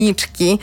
niczki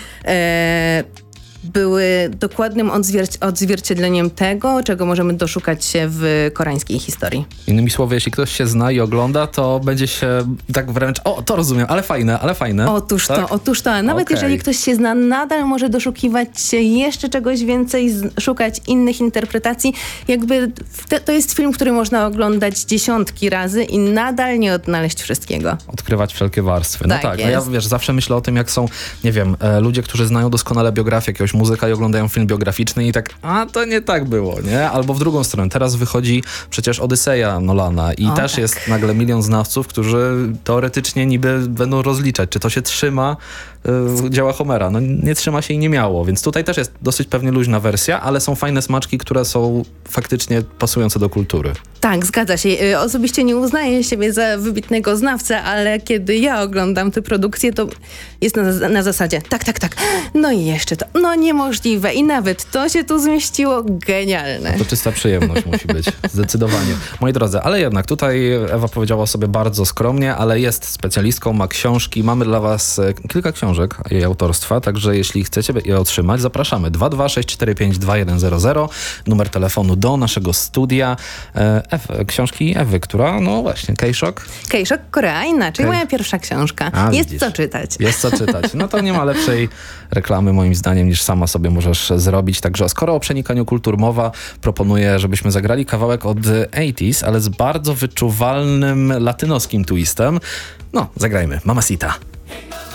były dokładnym odzwierciedleniem tego, czego możemy doszukać się w koreańskiej historii. Innymi słowy, jeśli ktoś się zna i ogląda, to będzie się tak wręcz, to rozumiem, ale fajne. Otóż tak? to. Nawet jeżeli ktoś się zna, nadal może doszukiwać się jeszcze czegoś więcej, szukać innych interpretacji. Jakby to jest film, który można oglądać dziesiątki razy i nadal nie odnaleźć wszystkiego. Odkrywać wszelkie warstwy. Tak, ja zawsze myślę o tym, jak są, nie wiem, ludzie, którzy znają doskonale biografię jakiegoś muzyka i oglądają film biograficzny i tak, to nie tak było, nie? Albo w drugą stronę. Teraz wychodzi przecież Odyseja Nolana i też tak. Jest nagle milion znawców, którzy teoretycznie niby będą rozliczać, czy to się trzyma dzieła Homera. No nie trzyma się i nie miało, więc tutaj też jest dosyć pewnie luźna wersja, ale są fajne smaczki, które są faktycznie pasujące do kultury. Tak, zgadza się. Osobiście nie uznaję siebie za wybitnego znawcę, ale kiedy ja oglądam tę produkcję, to jest na zasadzie tak. No i jeszcze to. No niemożliwe. I nawet to się tu zmieściło. Genialne. To czysta przyjemność musi być. Zdecydowanie. Moi drodzy, ale jednak tutaj Ewa powiedziała sobie bardzo skromnie, ale jest specjalistką, ma książki. Mamy dla was kilka książek jej autorstwa, także jeśli chcecie je otrzymać, zapraszamy. 226452100, numer telefonu do naszego studia. Książki Ewy, która, no właśnie, K-Shock. K-Shock, Korea, inaczej. Moja pierwsza książka. Jest co czytać. Jest co czytać. No to nie ma lepszej reklamy moim zdaniem niż sama sobie możesz zrobić. Także skoro o przenikaniu kultur mowa, proponuję, żebyśmy zagrali kawałek od 80s, ale z bardzo wyczuwalnym latynoskim twistem. No, zagrajmy. Mamacita.